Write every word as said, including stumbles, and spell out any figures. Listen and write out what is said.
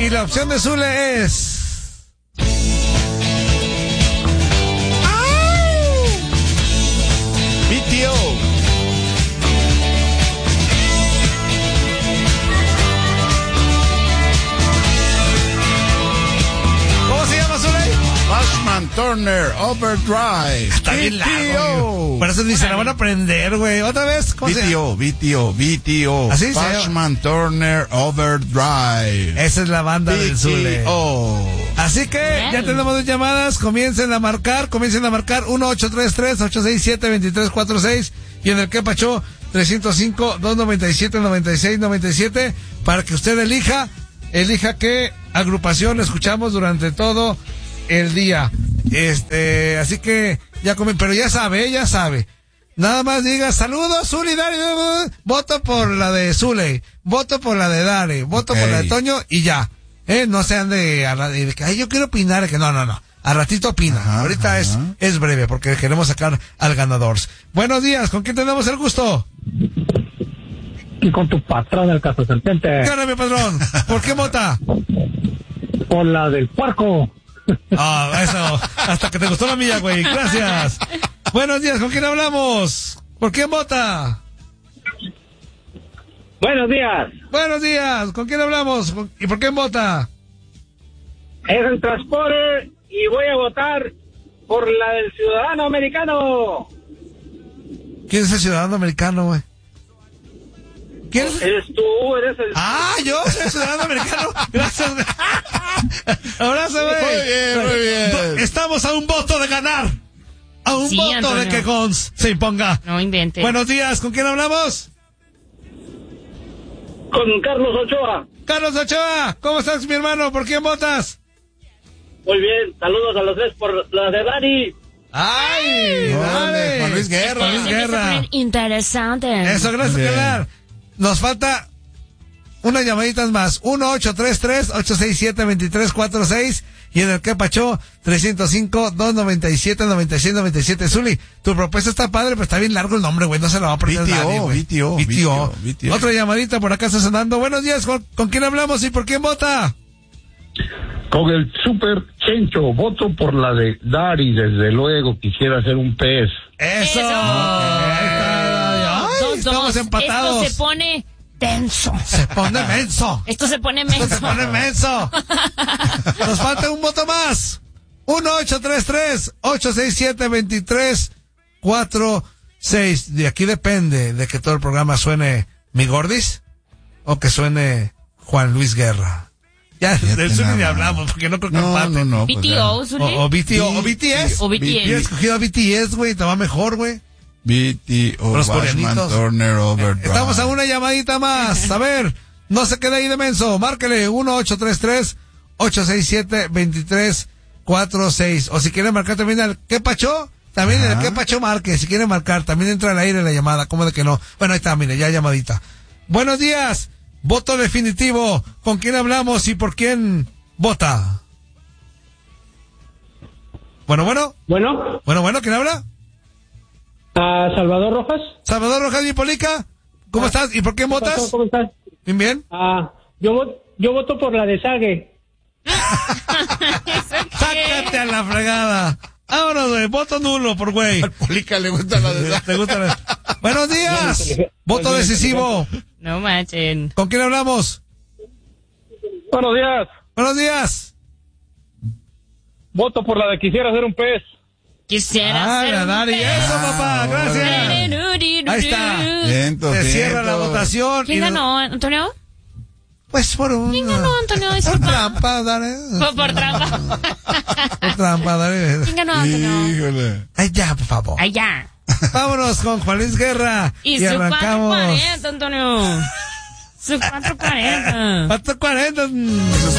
y la opción de Zule es... B T O. ¿Cómo se llama, Zule? Bashman Turner Overdrive. Está bien largo. Por eso ni se la van a aprender, güey. ¿Otra vez? ¿Cómo se llama? B T O, B T O. ¿Así se llama? Bashman Turner Overdrive. Esa es la banda del Zule. B T O. Así que ya tenemos dos llamadas. Comiencen a marcar, comiencen a marcar uno ocho tres tres, ocho seis siete, dos tres cuatro seis y en el que pachó tres cero cinco, dos nueve siete, nueve seis nueve siete para que usted elija, elija qué agrupación escuchamos durante todo el día. Este, así que ya comen, pero ya sabe, ya sabe. Nada más diga saludos, Zule, Dari, voto por la de Zule, voto por la de Dari, voto okay. por la de Toño y ya. Eh, no sean de, de que ay, yo quiero opinar, que no, no, no. A ratito opina. Ajá, ahorita ajá. es es breve porque queremos sacar al ganador. Buenos días, ¿con quién tenemos el gusto? Y con tu patrón, el Caso Serpiente. ¿Qué onda, mi patrón? ¿Por qué vota? Por la del puerco. Ah, eso. Hasta que te gustó la mía, güey. Gracias. Buenos días, ¿con quién hablamos? ¿Por quién vota? Buenos días. Buenos días, ¿con quién hablamos? ¿Y por quién vota? Es el Transporte y voy a votar por la del ciudadano americano. ¿Quién es el ciudadano americano, güey? ¿Quién es? Eres tú, eres el... Ah, yo soy el ciudadano americano. Gracias. Abrazo, güey. Muy bien, muy bien. Estamos a un voto de ganar. A un sí, voto Antonio. de que Gons se imponga. No inventes. Buenos días, ¿con quién hablamos? Con Carlos Ochoa. Carlos Ochoa, ¿cómo estás, mi hermano? ¿Por quién votas? Muy bien, saludos a los tres por la de Dani. ¡Ay! ¡Dale! Juan Luis Guerra. Juan Luis Guerra. Interesante. Eso, gracias, Guerra. Nos falta unas llamaditas más. uno ocho tres tres, ocho seis siete, dos tres cuatro seis y en el que pachó tres cero cinco, dos nueve siete, nueve seis nueve siete. Zuli, tu propuesta está padre, pero está bien largo el nombre, güey. No se la va a aprender nadie, güey. B T O, B T O, B T O. Otra llamadita por acá está sonando. Buenos días, ¿con, ¿con quién hablamos y por quién vota? Con el Super Chencho, voto por la de Dari, desde luego, quisiera hacer un pez. ¡Eso! ¡Eso! Ahí está. Ay, Dos, estamos dos. empatados. Esto se pone tenso. Se pone menso. Esto se pone menso. Esto se pone menso. Nos falta un voto más. uno ocho tres tres, ocho seis siete, dos tres cuatro seis. De aquí depende de que todo el programa suene Mi Gordis o que suene Juan Luis Guerra. Ya, del Zuli ni hablamos, porque no creo que no, empate. no, no, B T O, Zuli. O, o B T O, o B T S. O B T S. Yo he escogido a B T S, güey, te va mejor, güey. B T O, Los Bashman coreanitos. Turner Overdrive. Estamos a una llamadita más. A ver, no se quede ahí de menso. Márquele uno ocho tres tres, ocho seis siete, dos tres cuatro seis. O si quiere marcar también el ¿qué pachó? También el ¿qué pachó? Marque. Si quiere marcar, también entra al aire la llamada. ¿Cómo de que no? Bueno, ahí está, mire, ya llamadita. Buenos días. Voto definitivo. ¿Con quién hablamos y por quién vota? Bueno, bueno. Bueno. Bueno, bueno, ¿quién habla? A Salvador Rojas. Salvador Rojas y Polica. ¿Cómo ah, estás? ¿Y por quién votas? Pasó? ¿Cómo estás? Bien, bien. Ah, yo, yo voto por la de Sague. Sácate a la fregada. Vámonos, güey. Voto nulo por güey. Al Polica le gusta la de ¿Te gusta la... Buenos días. Voto decisivo. No manchen. ¿Con quién hablamos? Buenos días. Buenos días. Voto por la de quisiera hacer un pez. Quisiera ah, ser un Dari, pez. eso, papá. Gracias. Ahí está. Ciento, Se ciento. cierra la votación. ¿Quién y ganó, Antonio? Pues por un... ¿Quién ganó, Antonio? Por Disculpa. trampa, Dari. Por, por trampa. Por trampa, Dari. ¿Quién ganó, Antonio? Híjole. Ay, ya, por favor. Ay, ya. Vámonos con Juan Luis Guerra. Y, Y, su arrancamos. cuatro cuarenta, Antonio. Su cuatro cuarenta. cuatro cuarenta.